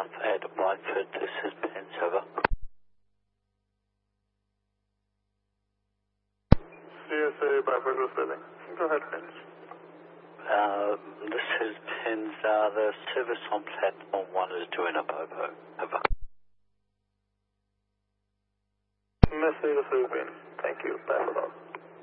Alpha to Blackford, this is Pence, over. CSA Blackford receiving. Go ahead, Pence. This is Pence, the service on platform 1 is doing a popo, over.